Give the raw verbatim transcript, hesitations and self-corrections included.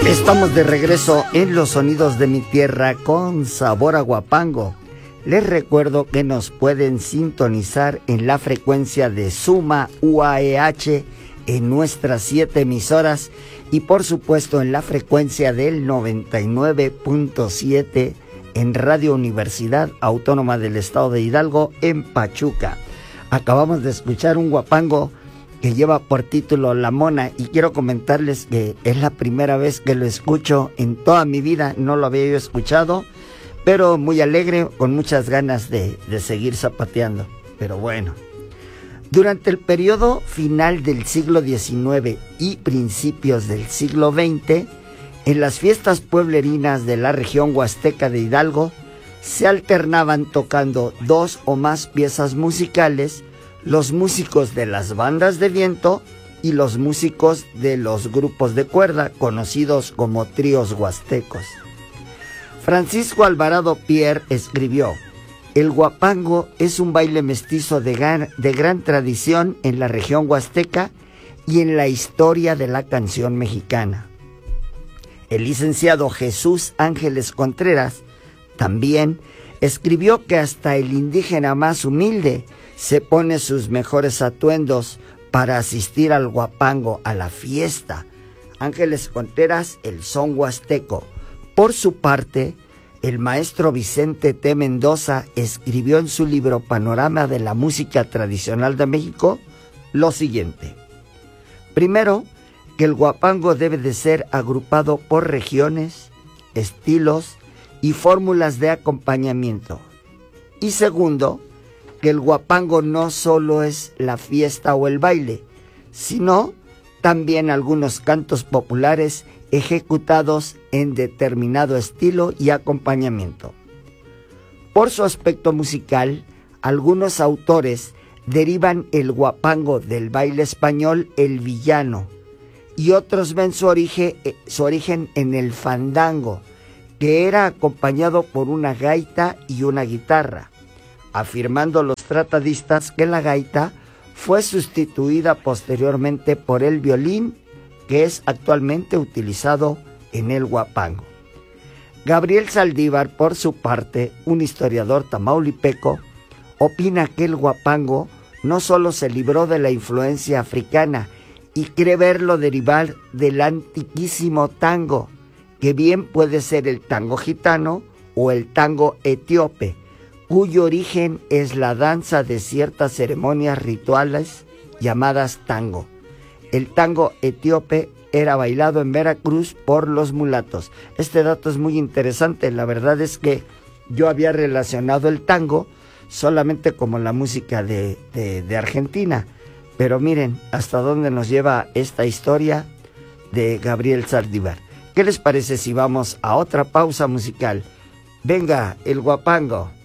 Estamos de regreso en los sonidos de mi tierra con sabor a guapango. Les recuerdo que nos pueden sintonizar en la frecuencia de Suma U A E H en nuestras siete emisoras y por supuesto en la frecuencia del noventa y nueve punto siete en Radio Universidad Autónoma del Estado de Hidalgo en Pachuca. Acabamos de escuchar un guapango que lleva por título La Mona y quiero comentarles que es la primera vez que lo escucho en toda mi vida, no lo había yo escuchado, pero muy alegre, con muchas ganas de, de seguir zapateando. Pero bueno, durante el periodo final del siglo diecinueve y principios del siglo veinte, en las fiestas pueblerinas de la región huasteca de Hidalgo, se alternaban tocando dos o más piezas musicales los músicos de las bandas de viento y los músicos de los grupos de cuerda, conocidos como tríos huastecos. Francisco Alvarado Pierre escribió: el guapango es un baile mestizo de gran, de gran tradición en la región huasteca y en la historia de la canción mexicana. El licenciado Jesús Ángeles Contreras también escribió que hasta el indígena más humilde se pone sus mejores atuendos para asistir al guapango, a la fiesta. Ángeles Contreras, el son huasteco. Por su parte, el maestro Vicente T. Mendoza escribió en su libro Panorama de la Música Tradicional de México lo siguiente. Primero, que el guapango debe de ser agrupado por regiones, estilos y fórmulas de acompañamiento. Y segundo, que el guapango no solo es la fiesta o el baile, sino también algunos cantos populares ejecutados en determinado estilo y acompañamiento. Por su aspecto musical, algunos autores derivan el guapango del baile español el villano y otros ven su origen, su origen en el fandango, que era acompañado por una gaita y una guitarra, afirmando los tratadistas que la gaita fue sustituida posteriormente por el violín, que es actualmente utilizado en el guapango. Gabriel Saldívar, por su parte, un historiador tamaulipeco, opina que el guapango no solo se libró de la influencia africana y cree verlo derivar del antiquísimo tango, que bien puede ser el tango gitano o el tango etíope, cuyo origen es la danza de ciertas ceremonias rituales llamadas tango. El tango etíope era bailado en Veracruz por los mulatos. Este dato es muy interesante. La verdad es que yo había relacionado el tango solamente como la música de, de, de Argentina. Pero miren hasta dónde nos lleva esta historia de Gabriel Saldívar. ¿Qué les parece si vamos a otra pausa musical? Venga, el guapango.